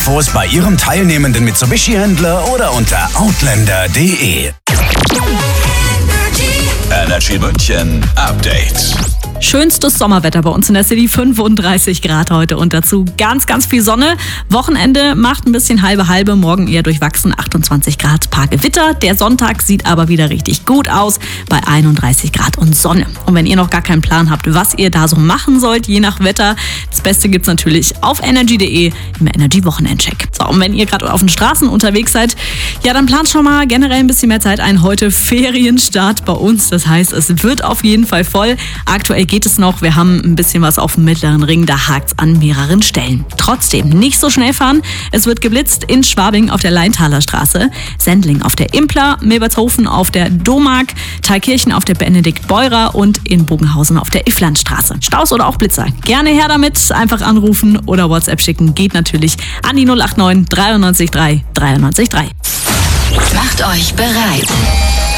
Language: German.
Infos bei Ihrem teilnehmenden Mitsubishi-Händler oder unter outlander.de. Energy München Update. Schönstes Sommerwetter bei uns in der City, 35 Grad heute und dazu ganz, ganz viel Sonne. Wochenende macht ein bisschen halbe, morgen eher durchwachsen, 28 Grad, paar Gewitter. Der Sonntag sieht aber wieder richtig gut aus, bei 31 Grad und Sonne. Und wenn ihr noch gar keinen Plan habt, was ihr da so machen sollt, je nach Wetter, das Beste gibt's natürlich auf energy.de im Energy-Wochenendcheck. So, und wenn ihr gerade auf den Straßen unterwegs seid, ja, dann plant schon mal generell ein bisschen mehr Zeit ein. Heute Ferienstart bei uns, das heißt, es wird auf jeden Fall voll. Aktuell geht es noch, wir haben ein bisschen was auf dem Mittleren Ring, da hakt's an mehreren Stellen. Trotzdem nicht so schnell fahren, es wird geblitzt in Schwabing auf der Leintaler Straße, Sendling auf der Impler, Milbertshofen auf der Domark, Thalkirchen auf der Benedikt-Beurer und in Bogenhausen auf der Ifflandstraße. Staus oder auch Blitzer? Gerne her damit, einfach anrufen oder WhatsApp schicken, geht natürlich an die 089 93 3 93 3. Macht euch bereit.